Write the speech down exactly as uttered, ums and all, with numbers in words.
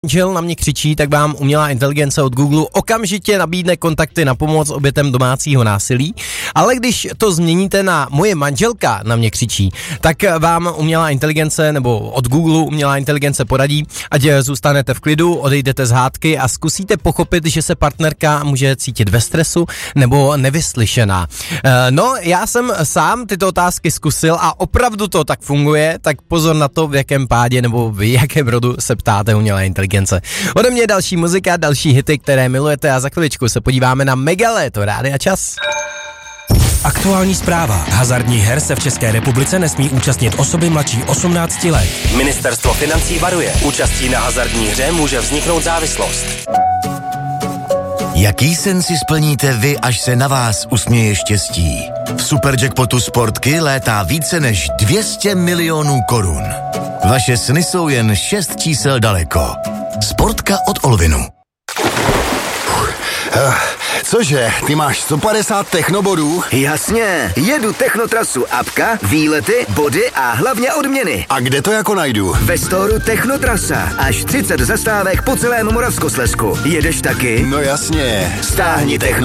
Manžel na mě křičí, tak vám umělá inteligence od Google okamžitě nabídne kontakty na pomoc obětem domácího násilí, ale když to změníte na moje manželka na mě křičí, tak vám umělá inteligence nebo od Google umělá inteligence poradí, ať zůstanete v klidu, odejdete z hádky a zkusíte pochopit, že se partnerka může cítit ve stresu nebo nevyslyšená. No, já jsem sám tyto otázky zkusil a opravdu to tak funguje, tak pozor na to, v jakém pádě nebo v jakém rodu se ptáte umělé inteligence. Ode mě další muzika, další hity, které milujete a za chviličku se podíváme na Megaléto Rádia Čas. Aktuální zpráva. Hazardních her se v České republice nesmí účastnit osoby mladší osmnácti let. Ministerstvo financí varuje. Účastí na hazardní hře může vzniknout závislost. Jaký sen si splníte vy, až se na vás usměje štěstí? V Superjackpotu Sportky létá více než dvě stě milionů korun. Vaše sny jsou jen šest čísel daleko. Sportka od Olvinu. Uh, cože, ty máš sto padesát technobodů? Jasně, jedu Technotrasu apka, výlety, body a hlavně odměny. A kde to jako najdu? Ve storu Technotrasa, až třicet zastávek po celém Moravskoslezsku. Jedeš taky? No jasně. Stáhni Techno.